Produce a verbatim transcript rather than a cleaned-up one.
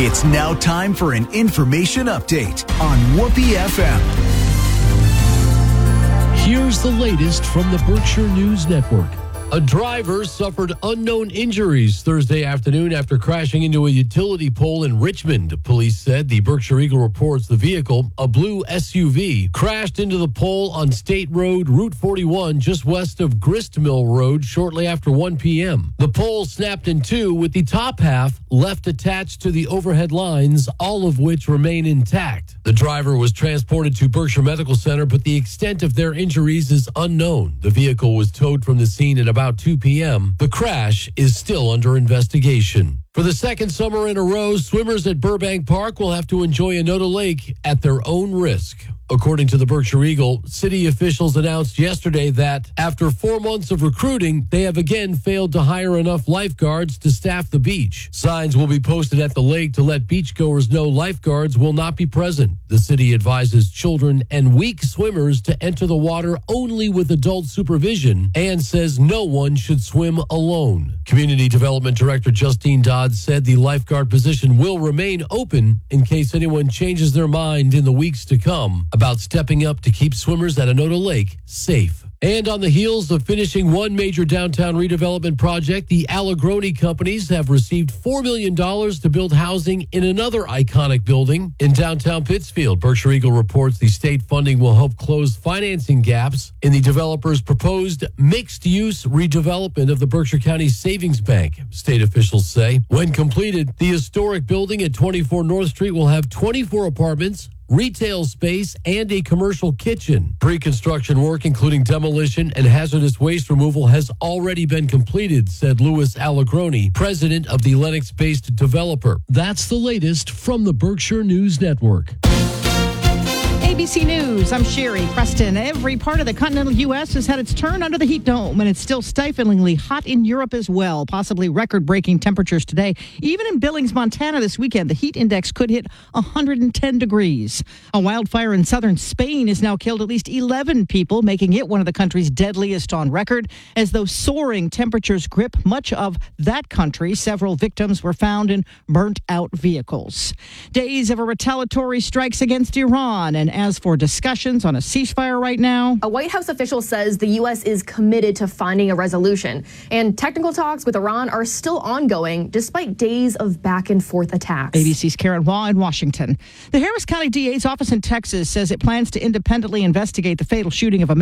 It's now time for an information update on Whoopee F M. Here's the latest from the Berkshire News Network. A driver suffered unknown injuries Thursday afternoon after crashing into a utility pole in Richmond. Police said the Berkshire Eagle reports the vehicle, a blue S U V, crashed into the pole on State Road Route forty-one just west of Gristmill Road shortly after one p.m. The pole snapped in two with the top half left attached to the overhead lines, all of which remain intact. The driver was transported to Berkshire Medical Center, but the extent of their injuries is unknown. The vehicle was towed from the scene at about two p.m. The crash is still under investigation. For the second summer in a row, swimmers at Burbank Park will have to enjoy Anoda Lake at their own risk. According to the Berkshire Eagle, city officials announced yesterday that after four months of recruiting, they have again failed to hire enough lifeguards to staff the beach. Signs will be posted at the lake to let beachgoers know lifeguards will not be present. The city advises children and weak swimmers to enter the water only with adult supervision and says no one should swim alone. Community Development Director Justine Dodds said the lifeguard position will remain open in case anyone changes their mind in the weeks to come about stepping up to keep swimmers at Anoda Lake safe. And on the heels of finishing one major downtown redevelopment project, the Allegroni companies have received four million dollars to build housing in another iconic building in downtown Pittsfield. Berkshire Eagle reports the state funding will help close financing gaps in the developer's proposed mixed-use redevelopment of the Berkshire County Savings Bank. State officials say when completed, the historic building at twenty-four North Street will have twenty-four apartments, retail space, and a commercial kitchen. Pre-construction work, including demolition and hazardous waste removal, has already been completed, said Louis Allegroni, president of the Lenox-based developer. That's the latest from the Berkshire News Network. A B C News, I'm Sherry Preston. Every part of the continental U S has had its turn under the heat dome, and it's still stiflingly hot in Europe as well, possibly record-breaking temperatures today. Even in Billings, Montana this weekend, the heat index could hit one hundred ten degrees. A wildfire in southern Spain has now killed at least eleven people, making it one of the country's deadliest on record. As those soaring temperatures grip much of that country, several victims were found in burnt-out vehicles. Days of a retaliatory strikes against Iran, and as for discussions on a ceasefire right now, a White House official says the U S is committed to finding a resolution, and technical talks with Iran are still ongoing despite days of back and forth attacks. A B C's Karen Waugh in Washington. The Harris County D A's office in Texas says it plans to independently investigate the fatal shooting of a